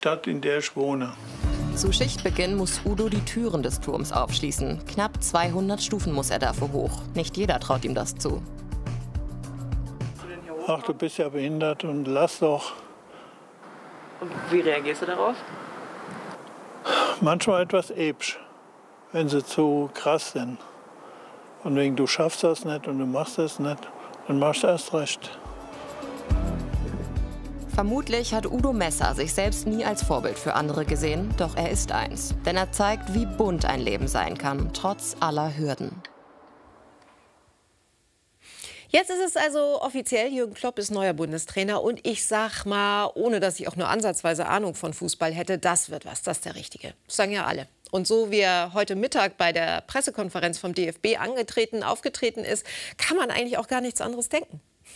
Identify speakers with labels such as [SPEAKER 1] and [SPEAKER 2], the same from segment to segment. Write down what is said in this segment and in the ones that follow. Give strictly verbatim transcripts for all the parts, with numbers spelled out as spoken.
[SPEAKER 1] Stadt, in der ich wohne.
[SPEAKER 2] Zu Schichtbeginn muss Udo die Türen des Turms aufschließen. Knapp zweihundert Stufen muss er dafür hoch. Nicht jeder traut ihm das zu.
[SPEAKER 1] Ach, du bist ja behindert und lass doch.
[SPEAKER 3] Und wie reagierst du darauf?
[SPEAKER 1] Manchmal etwas episch, wenn sie zu krass sind. Und wegen du schaffst das nicht und du machst das nicht, dann machst du erst recht.
[SPEAKER 2] Vermutlich hat Udo Messer sich selbst nie als Vorbild für andere gesehen, doch er ist eins. Denn er zeigt, wie bunt ein Leben sein kann, trotz aller Hürden.
[SPEAKER 4] Jetzt ist es also offiziell, Jürgen Klopp ist neuer Bundestrainer. Und ich sag mal, ohne dass ich auch nur ansatzweise Ahnung von Fußball hätte, das wird was, das ist der Richtige. Das sagen ja alle. Und so wie er heute Mittag bei der Pressekonferenz vom D F B angetreten, aufgetreten ist, kann man eigentlich auch gar nichts anderes denken.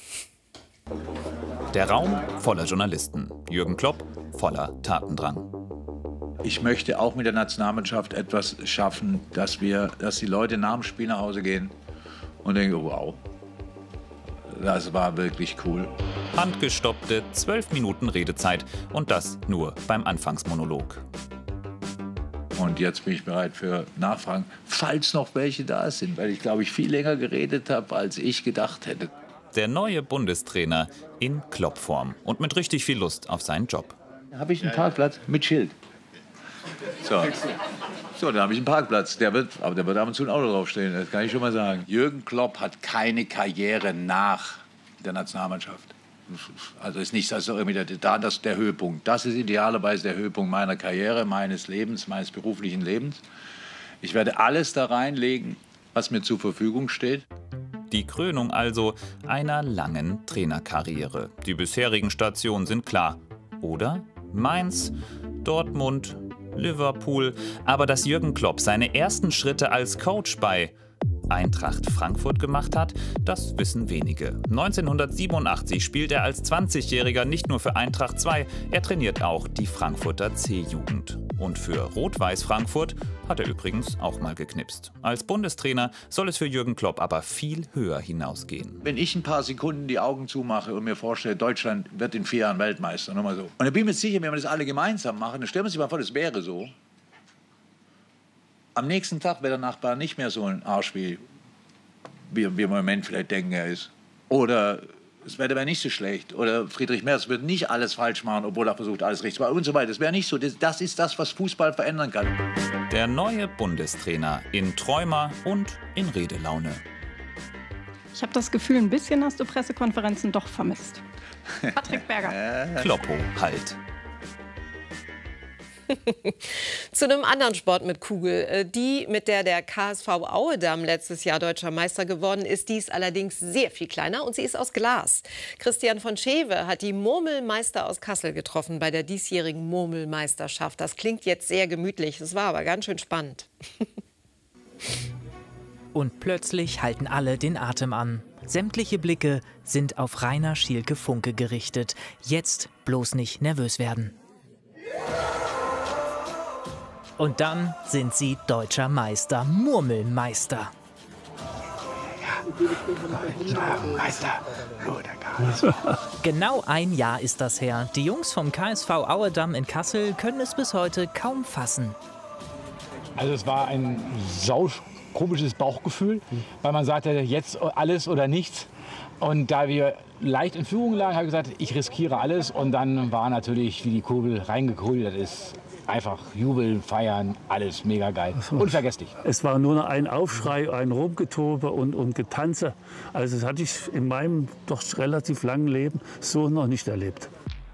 [SPEAKER 5] Der Raum voller Journalisten. Jürgen Klopp voller Tatendrang.
[SPEAKER 6] Ich möchte auch mit der Nationalmannschaft etwas schaffen, dass, wir, dass die Leute nach dem Spiel nach Hause gehen und denken, wow, das war wirklich cool.
[SPEAKER 5] Handgestoppte zwölf Minuten Redezeit und das nur beim Anfangsmonolog.
[SPEAKER 6] Und jetzt bin ich bereit für Nachfragen, falls noch welche da sind, weil ich glaube, ich viel länger geredet habe, als ich gedacht hätte.
[SPEAKER 5] Der neue Bundestrainer in Klopp-Form und mit richtig viel Lust auf seinen Job.
[SPEAKER 6] Da habe ich einen Parkplatz mit Schild. So, so da habe ich einen Parkplatz. Der wird, aber der wird ab und zu ein Auto draufstehen, das kann ich schon mal sagen. Jürgen Klopp hat keine Karriere nach der Nationalmannschaft. Also ist nicht also irgendwie der, da das der Höhepunkt. Das ist idealerweise der Höhepunkt meiner Karriere, meines Lebens, meines beruflichen Lebens. Ich werde alles da reinlegen, was mir zur Verfügung steht.
[SPEAKER 5] Die Krönung also einer langen Trainerkarriere. Die bisherigen Stationen sind klar. Oder Mainz, Dortmund, Liverpool. Aber dass Jürgen Klopp seine ersten Schritte als Coach bei Eintracht Frankfurt gemacht hat, das wissen wenige. neunzehnhundertsiebenundachtzig spielt er als zwanzigjähriger nicht nur für Eintracht zwei, er trainiert auch die Frankfurter C-Jugend. Und für Rot-Weiß Frankfurt hat er übrigens auch mal geknipst. Als Bundestrainer soll es für Jürgen Klopp aber viel höher hinausgehen.
[SPEAKER 6] Wenn ich ein paar Sekunden die Augen zumache und mir vorstelle, Deutschland wird in vier Jahren Weltmeister, nochmal so. Und dann bin ich mir sicher, wenn wir das alle gemeinsam machen, dann stellen wir uns mal vor, das wäre so. Am nächsten Tag wäre der Nachbar nicht mehr so ein Arsch, wie wir im Moment vielleicht denken, er ist. Oder das Wetter wäre nicht so schlecht. Oder Friedrich Merz würde nicht alles falsch machen, obwohl er versucht, alles richtig zu machen und so weiter. Das wäre nicht so. Das, das ist das, was Fußball verändern kann.
[SPEAKER 5] Der neue Bundestrainer in Träumer- und in Redelaune.
[SPEAKER 7] Ich habe das Gefühl, ein bisschen hast du Pressekonferenzen doch vermisst. Patrick Berger.
[SPEAKER 5] Kloppo halt.
[SPEAKER 4] Zu einem anderen Sport mit Kugel. Die, mit der der K S V Auedam letztes Jahr deutscher Meister geworden ist, die ist allerdings sehr viel kleiner und sie ist aus Glas. Christian von Schewe hat die Murmelmeister aus Kassel getroffen bei der diesjährigen Murmelmeisterschaft. Das klingt jetzt sehr gemütlich, es war aber ganz schön spannend.
[SPEAKER 8] Und plötzlich halten alle den Atem an. Sämtliche Blicke sind auf Rainer Schielke-Funke gerichtet. Jetzt bloß nicht nervös werden. Und dann sind sie deutscher Meister, Murmelmeister. Genau ein Jahr ist das her. Die Jungs vom K S V Auedam in Kassel können es bis heute kaum fassen.
[SPEAKER 9] Also es war ein saukomisches Bauchgefühl, weil man sagte, jetzt alles oder nichts. Und da wir leicht in Führung lagen, habe ich gesagt, ich riskiere alles. Und dann war natürlich, wie die Kurbel reingekugelt ist, einfach jubeln, feiern, alles mega geil. Unvergesslich.
[SPEAKER 10] Es war nur noch ein Aufschrei, ein Rumgetobe und, und Getanze. Also das hatte ich in meinem doch relativ langen Leben so noch nicht erlebt.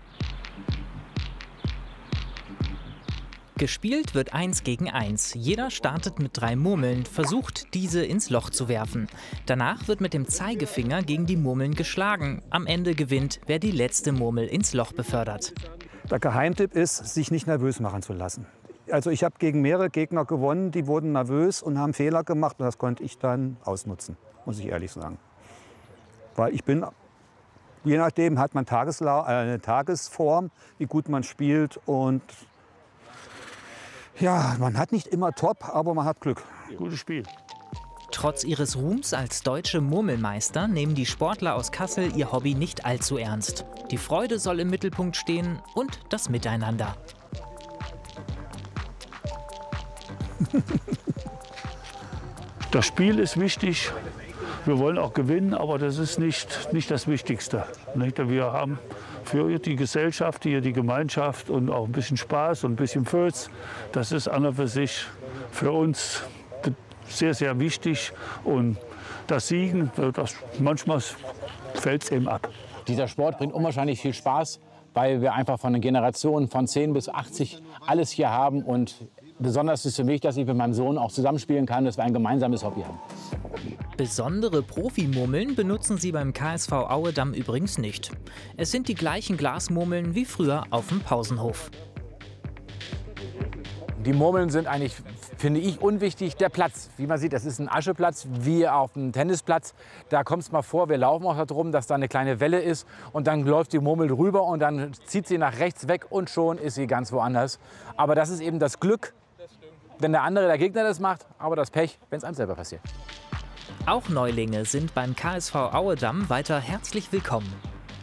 [SPEAKER 8] Gespielt wird eins gegen eins. Jeder startet mit drei Murmeln, versucht, diese ins Loch zu werfen. Danach wird mit dem Zeigefinger gegen die Murmeln geschlagen. Am Ende gewinnt, wer die letzte Murmel ins Loch befördert.
[SPEAKER 11] Der Geheimtipp ist, sich nicht nervös machen zu lassen. Also ich habe gegen mehrere Gegner gewonnen, die wurden nervös und haben Fehler gemacht. Und das konnte ich dann ausnutzen, muss ich ehrlich sagen. Weil ich bin, je nachdem hat man Tagesla äh, eine Tagesform, wie gut man spielt. Und ja, man hat nicht immer Top, aber man hat Glück.
[SPEAKER 10] Gutes Spiel.
[SPEAKER 8] Trotz ihres Ruhms als deutsche Murmelmeister nehmen die Sportler aus Kassel ihr Hobby nicht allzu ernst. Die Freude soll im Mittelpunkt stehen und das Miteinander.
[SPEAKER 10] Das Spiel ist wichtig. Wir wollen auch gewinnen, aber das ist nicht, nicht das Wichtigste. Wir haben für die Gesellschaft hier die Gemeinschaft und auch ein bisschen Spaß und ein bisschen Fürz. Das ist an und für sich für uns sehr, sehr wichtig. Und das Siegen, das, manchmal fällt es eben ab.
[SPEAKER 12] Dieser Sport bringt unwahrscheinlich viel Spaß, weil wir einfach von den Generationen von zehn bis achtzig alles hier haben. Und besonders ist für mich, dass ich mit meinem Sohn auch zusammenspielen kann, dass wir ein gemeinsames Hobby haben.
[SPEAKER 8] Besondere Profimurmeln benutzen sie beim K S V Auedamm übrigens nicht. Es sind die gleichen Glasmurmeln wie früher auf dem Pausenhof.
[SPEAKER 12] Die Murmeln sind eigentlich, finde ich, unwichtig. Der Platz, wie man sieht, das ist ein Ascheplatz, wie auf dem Tennisplatz. Da kommt es mal vor, wir laufen auch darum, dass da eine kleine Welle ist und dann läuft die Murmel rüber und dann zieht sie nach rechts weg und schon ist sie ganz woanders. Aber das ist eben das Glück, wenn der andere, der Gegner, das macht, aber das Pech, wenn es einem selber passiert.
[SPEAKER 8] Auch Neulinge sind beim K S V Auedamm weiter herzlich willkommen.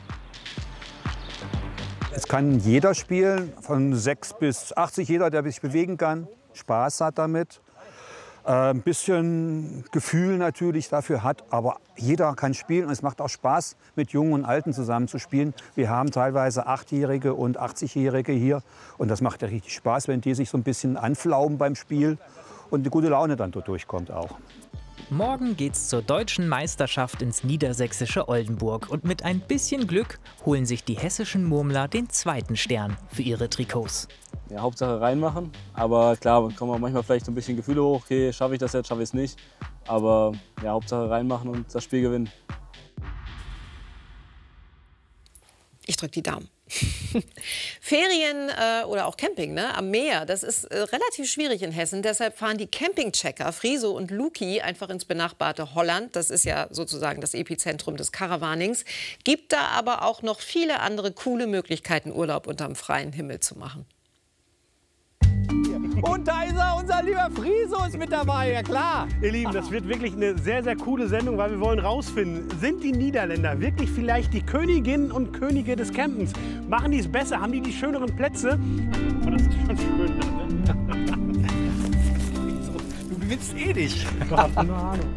[SPEAKER 11] Es kann jeder spielen, von sechs bis achtzig, jeder, der sich bewegen kann, Spaß hat damit. Äh, ein bisschen Gefühl natürlich dafür hat, aber jeder kann spielen und es macht auch Spaß, mit Jungen und Alten zusammen zu spielen. Wir haben teilweise Achtjährige und achtzigjährige hier und das macht ja richtig Spaß, wenn die sich so ein bisschen anflaumen beim Spiel und die gute Laune dann dort durchkommt auch.
[SPEAKER 8] Morgen geht's zur deutschen Meisterschaft ins niedersächsische Oldenburg und mit ein bisschen Glück holen sich die hessischen Murmler den zweiten Stern für ihre Trikots.
[SPEAKER 13] Ja, Hauptsache reinmachen, aber klar, kommen auch manchmal vielleicht so ein bisschen Gefühle hoch, okay, schaffe ich das jetzt, schaffe ich es nicht, aber ja, Hauptsache reinmachen und das Spiel gewinnen.
[SPEAKER 4] Ich drücke die Daumen. Ferien äh, oder auch Camping, ne, am Meer, das ist äh, relativ schwierig in Hessen. Deshalb fahren die Campingchecker Friso und Luki einfach ins benachbarte Holland. Das ist ja sozusagen das Epizentrum des Caravanings. Gibt da aber auch noch viele andere coole Möglichkeiten, Urlaub unterm freien Himmel zu machen.
[SPEAKER 14] Und da ist er, unser lieber Friso ist mit dabei, ja klar.
[SPEAKER 15] Ihr Lieben, das wird wirklich eine sehr, sehr coole Sendung, weil wir wollen rausfinden, sind die Niederländer wirklich vielleicht die Königinnen und Könige des Campens? Machen die es besser? Haben die die schöneren Plätze? Oh, das ist schon schön. Ne?
[SPEAKER 14] Du gewinnst eh nicht.
[SPEAKER 15] Keine Ahnung.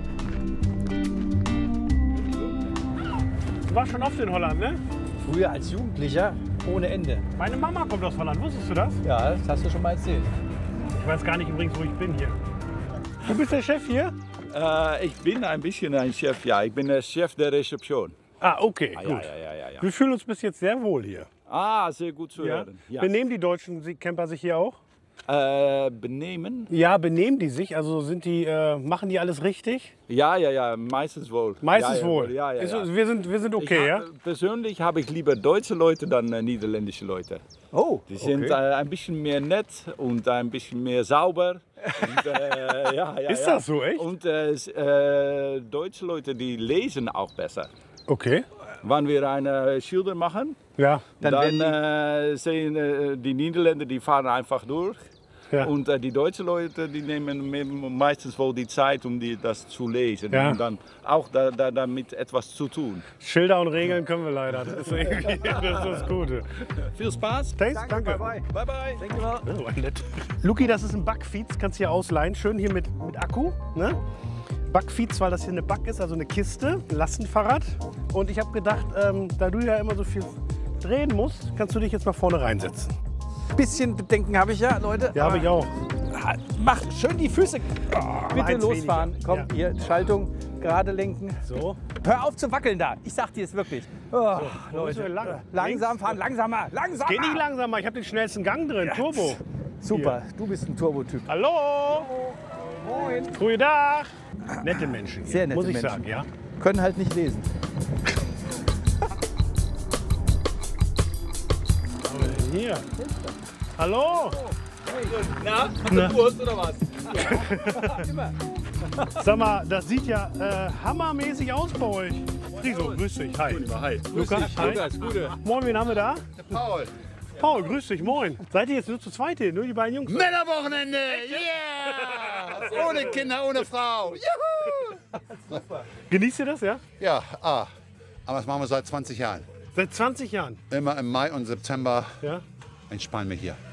[SPEAKER 15] Du warst schon oft in Holland, ne?
[SPEAKER 14] Früher als Jugendlicher ohne Ende.
[SPEAKER 15] Meine Mama kommt aus Holland, wusstest du das?
[SPEAKER 14] Ja, das hast du schon mal erzählt.
[SPEAKER 15] Ich weiß gar nicht übrigens, wo ich bin hier. Du bist der Chef hier?
[SPEAKER 16] Äh, ich bin ein bisschen ein Chef, ja. Ich bin der Chef der Rezeption.
[SPEAKER 15] Ah, okay,
[SPEAKER 16] ah,
[SPEAKER 15] gut.
[SPEAKER 16] Ja, ja, ja, ja.
[SPEAKER 15] Wir fühlen uns bis jetzt sehr wohl hier.
[SPEAKER 16] Ah, sehr gut zu
[SPEAKER 15] ja.
[SPEAKER 16] hören. Ja.
[SPEAKER 15] Benehmen die deutschen Camper sich hier auch?
[SPEAKER 16] Äh, benehmen?
[SPEAKER 15] Ja, benehmen die sich? Also sind die, äh, machen die alles richtig?
[SPEAKER 16] Ja, ja, ja, meistens wohl.
[SPEAKER 15] Meistens
[SPEAKER 16] ja,
[SPEAKER 15] wohl?
[SPEAKER 16] Ja, ja,
[SPEAKER 15] Ist,
[SPEAKER 16] ja.
[SPEAKER 15] Wir, sind, wir sind okay,
[SPEAKER 16] hab,
[SPEAKER 15] ja?
[SPEAKER 16] Persönlich habe ich lieber deutsche Leute dann äh, niederländische Leute.
[SPEAKER 15] Oh,
[SPEAKER 16] Die sind
[SPEAKER 15] okay.
[SPEAKER 16] äh, ein bisschen mehr nett und ein bisschen mehr sauber. Und, äh, ja, ja,
[SPEAKER 15] Ist
[SPEAKER 16] ja.
[SPEAKER 15] das so, echt?
[SPEAKER 16] Und äh, äh, deutsche Leute, die lesen auch besser.
[SPEAKER 15] Okay.
[SPEAKER 16] Wenn wir eine Schilder machen,
[SPEAKER 15] ja.
[SPEAKER 16] dann, dann äh, sehen äh, die Niederländer, die fahren einfach durch.
[SPEAKER 15] Ja.
[SPEAKER 16] Und äh, die deutschen Leute, die nehmen meistens wohl die Zeit, um die, das zu lesen.
[SPEAKER 15] Ja.
[SPEAKER 16] Und dann auch da, da, damit etwas zu tun.
[SPEAKER 15] Schilder und Regeln können wir leider. Das ist, irgendwie, das, ist das Gute.
[SPEAKER 16] Viel Spaß.
[SPEAKER 15] Thanks, danke.
[SPEAKER 14] Bye, bye.
[SPEAKER 16] Bye, bye.
[SPEAKER 14] Thank you.
[SPEAKER 15] Oh, nett. Luki, das ist ein Backfiets, kannst du hier ausleihen. Schön hier mit, mit Akku. Ne? Backfiets, weil das hier eine Back ist, also eine Kiste, ein Lastenfahrrad. Und ich habe gedacht, ähm, da du ja immer so viel drehen musst, kannst du dich jetzt mal vorne reinsetzen.
[SPEAKER 14] Bisschen Bedenken habe ich ja, Leute.
[SPEAKER 15] Ja, habe ich auch.
[SPEAKER 14] Mach schön die Füße. Oh, bitte losfahren.
[SPEAKER 15] weniger.
[SPEAKER 14] Komm,
[SPEAKER 15] Ja.
[SPEAKER 14] hier, Schaltung, gerade lenken.
[SPEAKER 15] So.
[SPEAKER 14] Hör auf zu wackeln da. Ich sag dir es wirklich. Oh,
[SPEAKER 15] Wo
[SPEAKER 14] Leute.
[SPEAKER 15] müssen wir lang?
[SPEAKER 14] Langsam
[SPEAKER 15] Links?
[SPEAKER 14] fahren, langsamer, langsamer.
[SPEAKER 15] Geh nicht langsamer, ich habe den schnellsten Gang drin, Turbo.
[SPEAKER 14] Super, du bist ein Turbotyp.
[SPEAKER 15] Hallo.
[SPEAKER 14] Moin.
[SPEAKER 15] Guten Tag. Nette Menschen hier,
[SPEAKER 14] Sehr nette
[SPEAKER 15] muss ich
[SPEAKER 14] Menschen.
[SPEAKER 15] sagen, ja.
[SPEAKER 14] Können halt nicht lesen.
[SPEAKER 15] Aber hier. Hallo.
[SPEAKER 14] Na,
[SPEAKER 15] Na?
[SPEAKER 14] Durst oder was?
[SPEAKER 15] Immer. Sag mal, das sieht ja äh, hammermäßig aus bei euch. Friso, grüß dich. Hi.
[SPEAKER 16] Hi.
[SPEAKER 15] Lukas, hi.
[SPEAKER 16] Lukas, Gute.
[SPEAKER 15] Moin, wen haben wir da?
[SPEAKER 16] Der Paul.
[SPEAKER 15] Paul, grüß dich, moin. Seid ihr jetzt nur zu zweit hier, nur die beiden Jungs?
[SPEAKER 17] Männerwochenende! Yeah! Ohne Kinder, ohne Frau. Juhu!
[SPEAKER 15] Genießt ihr das, ja?
[SPEAKER 17] Ja, ah, aber das machen wir seit zwanzig Jahren.
[SPEAKER 15] Seit zwanzig Jahren?
[SPEAKER 17] Immer im Mai und September
[SPEAKER 15] Ja.
[SPEAKER 17] entspannen wir hier.